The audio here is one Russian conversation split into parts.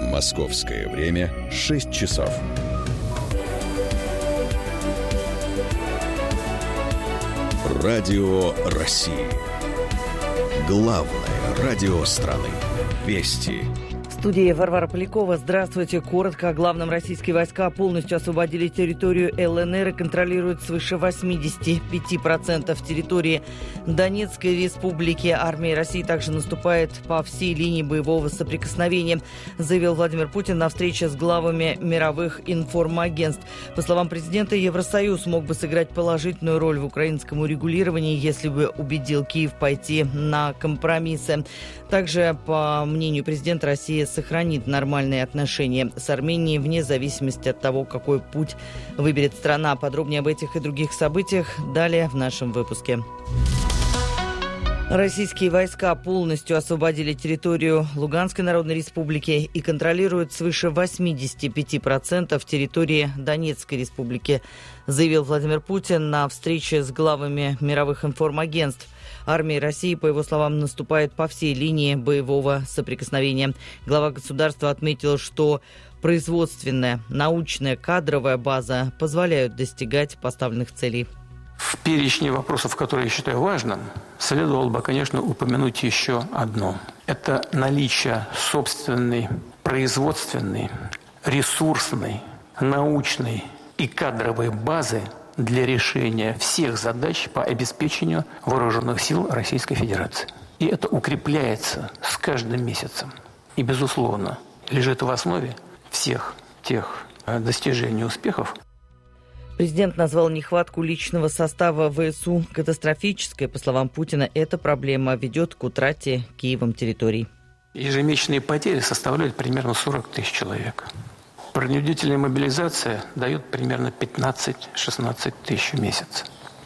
Московское время 6 часов. Радио России. Главное радио страны. Вести. В студии Варвара Полякова. Здравствуйте. Коротко о главном. Российские войска полностью освободили территорию ЛНР и контролируют свыше 85% территории Донецкой республики. Армия России также наступает по всей линии боевого соприкосновения, заявил Владимир Путин на встрече с главами мировых информагентств. По словам президента, Евросоюз мог бы сыграть положительную роль в украинском урегулировании, если бы убедил Киев пойти на компромиссы. Также, по мнению президента, Россия сохранит нормальные отношения с Арменией вне зависимости от того, какой путь выберет страна. Подробнее об этих и других событиях далее в нашем выпуске. Российские войска полностью освободили территорию Луганской Народной Республики и контролируют свыше 85% территории Донецкой Республики, заявил Владимир Путин на встрече с главами мировых информагентств. Армия России, по его словам, наступает по всей линии боевого соприкосновения. Глава государства отметил, что производственная, научная, кадровая база позволяют достигать поставленных целей. В перечне вопросов, которые я считаю важным, следовало бы, конечно, упомянуть еще одно. Это наличие собственной производственной, ресурсной, научной и кадровой базы для решения всех задач по обеспечению вооруженных сил Российской Федерации. И это укрепляется с каждым месяцем. И, безусловно, лежит в основе всех тех достижений и успехов. Президент назвал нехватку личного состава ВСУ катастрофической. По словам Путина, эта проблема ведет к утрате Киевом территорий. Ежемесячные потери составляют примерно 40 тысяч человек. Принудительная мобилизация дает примерно 15-16 тысяч в месяц.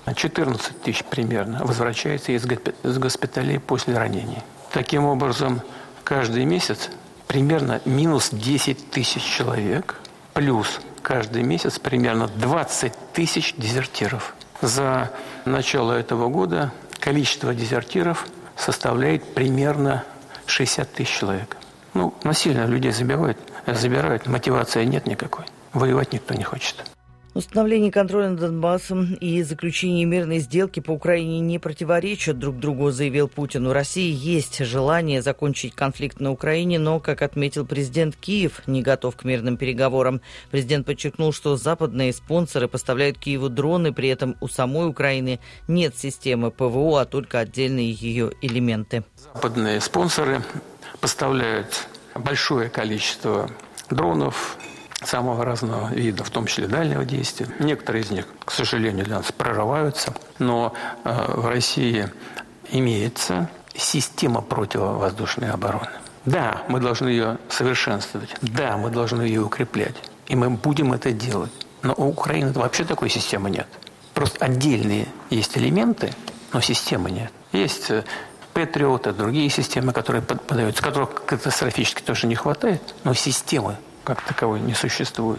14 тысяч примерно возвращается из госпиталей после ранений. Таким образом, каждый месяц примерно минус 10 тысяч человек, плюс каждый месяц примерно 20 тысяч дезертиров. За начало этого года количество дезертиров составляет примерно 60 тысяч человек. Насильно людей забирают, мотивации нет никакой. Воевать никто не хочет. Установление контроля над Донбассом и заключение мирной сделки по Украине не противоречат друг другу, заявил Путин. У России есть желание закончить конфликт на Украине, но, как отметил президент, Киев не готов к мирным переговорам. Президент подчеркнул, что западные спонсоры поставляют Киеву дроны, при этом у самой Украины нет системы ПВО, а только отдельные ее элементы. Западные спонсоры поставляют большое количество дронов самого разного вида, в том числе дальнего действия. Некоторые из них, к сожалению, для нас прорываются, но в России имеется система противовоздушной обороны. Да, мы должны ее совершенствовать, да, мы должны ее укреплять, и мы будем это делать. Но у Украины вообще такой системы нет. Просто отдельные есть элементы, но системы нет. Есть Патриоты, другие системы, которые подаются, которых катастрофически тоже не хватает, но системы как таковой не существует.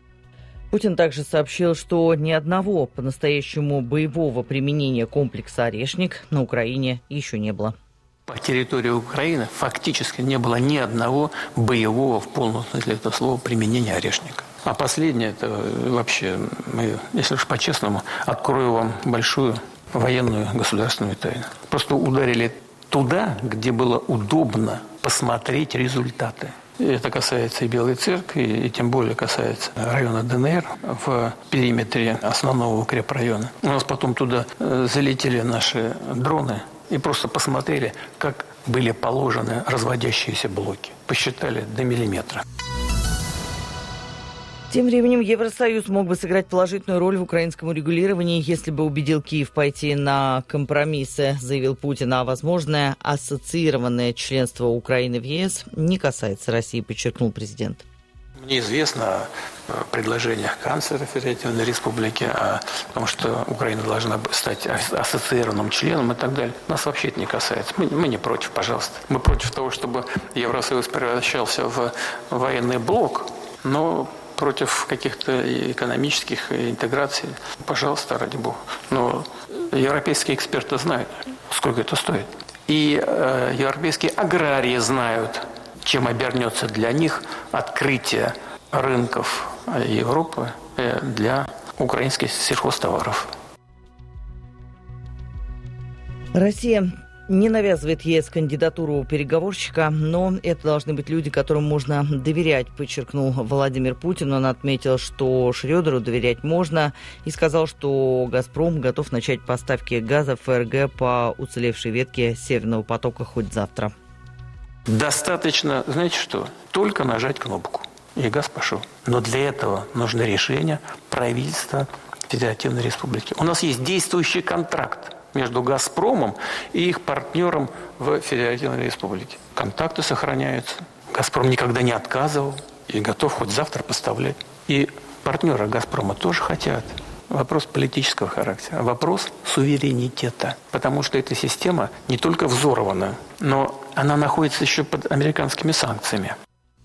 Путин также сообщил, что ни одного по-настоящему боевого применения комплекса «Орешник» на Украине еще не было. По территории Украины фактически не было ни одного боевого, в полном смысле этого слова, применения «Орешника». А последнее, это вообще, если уж по-честному, открою вам большую военную государственную тайну. Просто ударили туда, где было удобно посмотреть результаты. И это касается и Белой Церкви, и тем более касается района ДНР в периметре основного укрепрайона. У нас потом туда залетели наши дроны и просто посмотрели, как были положены разводящиеся блоки. Посчитали до миллиметра. Тем временем Евросоюз мог бы сыграть положительную роль в украинском урегулировании, если бы убедил Киев пойти на компромиссы, заявил Путин. А возможное ассоциированное членство Украины в ЕС не касается России, подчеркнул президент. Мне известно о предложениях канцлера Федеративной Республики о том, что Украина должна стать ассоциированным членом и так далее. Нас вообще это не касается. Мы не против, пожалуйста. Мы против того, чтобы Евросоюз превращался в военный блок, но против каких-то экономических интеграций, пожалуйста, ради бога. Но европейские эксперты знают, сколько это стоит. И европейские аграрии знают, чем обернется для них открытие рынков Европы для украинских сельхозтоваров. Россия не навязывает ЕС кандидатуру переговорщика, но это должны быть люди, которым можно доверять, подчеркнул Владимир Путин. Он отметил, что Шрёдеру доверять можно, и сказал, что «Газпром» готов начать поставки газа в ФРГ по уцелевшей ветке «Северного потока» хоть завтра. Достаточно, знаете что, только нажать кнопку, и газ пошел. Но для этого нужно решение правительства Федеративной Республики. У нас есть действующий контракт между «Газпромом» и их партнером в Федеративной Республике. Контакты сохраняются. «Газпром» никогда не отказывал и готов хоть завтра поставлять. И партнеры «Газпрома» тоже хотят. Вопрос политического характера, вопрос суверенитета. Потому что эта система не только взорвана, но она находится еще под американскими санкциями.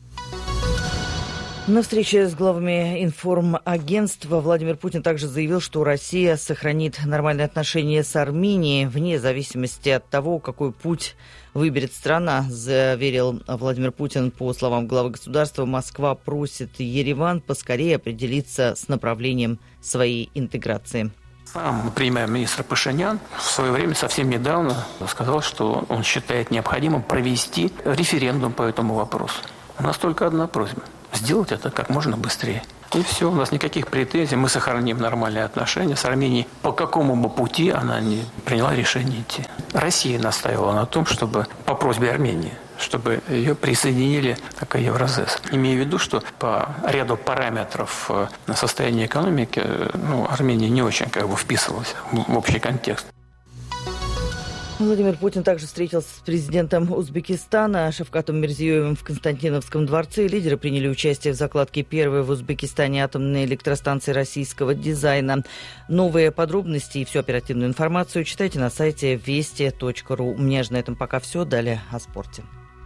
На встрече с главами информагентства Владимир Путин также заявил, что Россия сохранит нормальные отношения с Арменией вне зависимости от того, какой путь выберет страна, заверил Владимир Путин. По словам главы государства, Москва просит Ереван поскорее определиться с направлением своей интеграции. Сам премьер-министр Пашинян в свое время, совсем недавно, сказал, что он считает необходимым провести референдум по этому вопросу. У нас только одна просьба – сделать это как можно быстрее. И все, у нас никаких претензий, мы сохраним нормальные отношения с Арменией. По какому бы пути она не приняла решение идти. Россия настаивала на том, чтобы по просьбе Армении, чтобы ее присоединили к Евразес. Имея в виду, что по ряду параметров на состояние экономики Армения не очень вписывалась в общий контекст. Владимир Путин также встретился с президентом Узбекистана Шавкатом Мирзиёевым в Константиновском дворце. Лидеры приняли участие в закладке первой в Узбекистане атомной электростанции российского дизайна. Новые подробности и всю оперативную информацию читайте на сайте вести.ру. У меня же на этом пока все. Далее о спорте.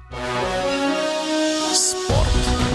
Спорт.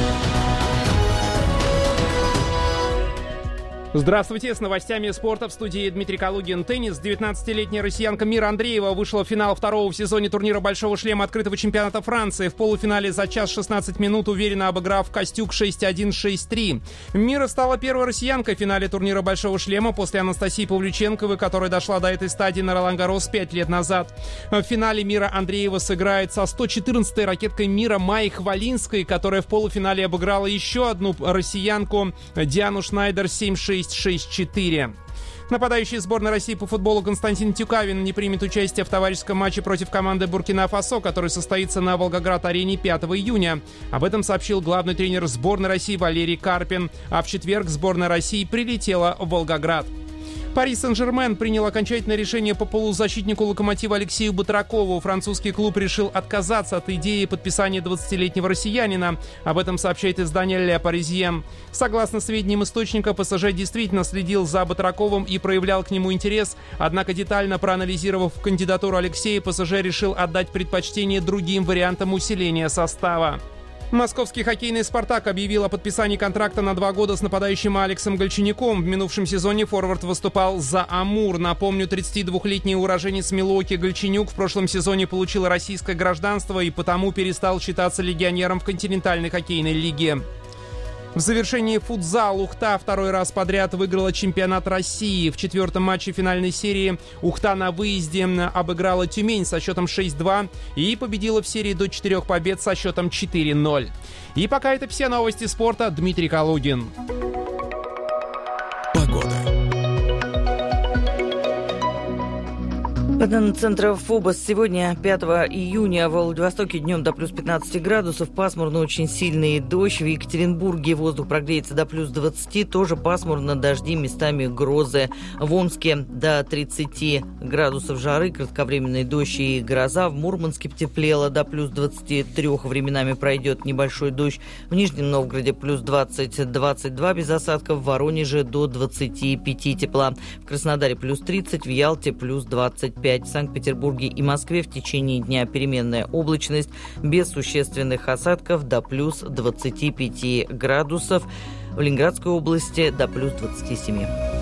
Здравствуйте, с новостями спорта в студии Дмитрий Калугин. Теннис. 19-летняя россиянка Мира Андреева вышла в финал второго в сезоне турнира «Большого шлема» открытого чемпионата Франции. В полуфинале за час 16 минут, уверенно обыграв Костюк 6-1, 6-3. Мира стала первой россиянкой в финале турнира «Большого шлема» после Анастасии Павлюченковой, которая дошла до этой стадии на Ролан-Гаррос 5 лет назад. В финале Мира Андреева сыграет со 114-й ракеткой мира Майей Хвалинской, которая в полуфинале обыграла еще одну россиянку Диану Шнайдер 7-6. 6-4. Нападающий сборной России по футболу Константин Тюкавин не примет участие в товарищеском матче против команды Буркина-Фасо, который состоится на Волгоград-арене 5 июня. Об этом сообщил главный тренер сборной России Валерий Карпин. А в четверг сборная России прилетела в Волгоград. Пари Сен-Жермен принял окончательное решение по полузащитнику «Локомотива» Алексею Батракову. Французский клуб решил отказаться от идеи подписания 20-летнего россиянина. Об этом сообщает издание «Ле Паризьен». Согласно сведениям источника, ПСЖ действительно следил за Батраковым и проявлял к нему интерес. Однако, детально проанализировав кандидатуру Алексея, ПСЖ решил отдать предпочтение другим вариантам усиления состава. Московский хоккейный «Спартак» объявил о подписании контракта на 2 года с нападающим Алексом Гальчиняком. В минувшем сезоне форвард выступал за «Амур». Напомню, 32-летний уроженец Милуоки Гальчинюк в прошлом сезоне получил российское гражданство и потому перестал считаться легионером в континентальной хоккейной лиге. В завершении футзал Ухта второй раз подряд выиграла чемпионат России. В 4-м матче финальной серии Ухта на выезде обыграла Тюмень со счетом 6-2 и победила в серии до 4 побед со счетом 4-0. И пока это все новости спорта. Дмитрий Калугин. Погода. По данным центра ФОБОС, сегодня, 5 июня, в Владивостоке днем до плюс 15 градусов, пасмурно, очень сильный дождь. В Екатеринбурге воздух прогреется до плюс 20, тоже пасмурно, дожди, местами грозы. В Омске до 30 градусов жары, кратковременный дождь и гроза. В Мурманске потеплело до плюс 23, временами пройдет небольшой дождь. В Нижнем Новгороде плюс 20-22 без осадков, в Воронеже до 25 тепла. В Краснодаре плюс 30, в Ялте плюс 25. В Санкт-Петербурге и Москве в течение дня переменная облачность без существенных осадков до плюс 25 градусов. В Ленинградской области до плюс 27.